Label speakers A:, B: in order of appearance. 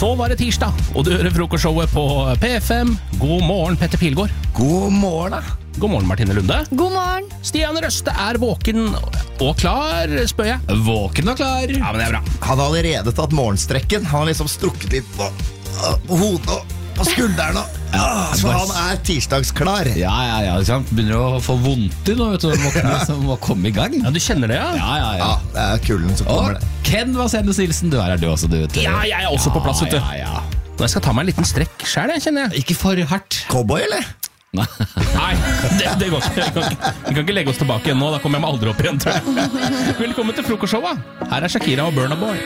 A: Så var det tirsdag, og du hører frokostshowet på P5. God morgen, Petter Pilgaard.
B: God morgen, da.
A: God morgen, Martine Lunde.
C: God morgen.
A: Stian Røste er våken og klar, spør jeg.
B: Våken og klar.
A: Ja, men det er bra.
B: Han har allerede tatt morgenstrekken. Han har liksom strukket litt på hodet og på skulderen. Så han er tirsdagsklar.
D: Ja, liksom. Begynner å få vondt i nå, vet du. Må komme i gang.
A: Ja, du kjenner det, ja?
D: Ja.
B: Ja, det er kulden som kommer
D: Og
B: det.
D: Ken Vasenus Nilsen, du er her du også, du vet.
A: Ja, jeg er også på plass, vet du.
D: Ja.
A: Nå jeg skal ta meg en liten strekk selv, kjenner jeg.
D: Ikke for hardt.
B: Cowboy, eller?
A: Nei, det går ikke. Vi kan ikke legge oss tilbake igjen nå, da kommer jeg meg aldri opp igjen, tror jeg. Velkommen til frokostshowet. Her er Shakira og Burna Boy.